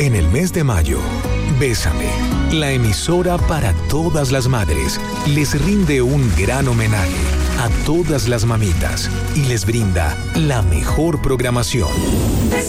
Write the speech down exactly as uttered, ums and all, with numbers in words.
En el mes de mayo, Bésame, la emisora para todas las madres, les rinde un gran homenaje a todas las mamitas y les brinda la mejor programación.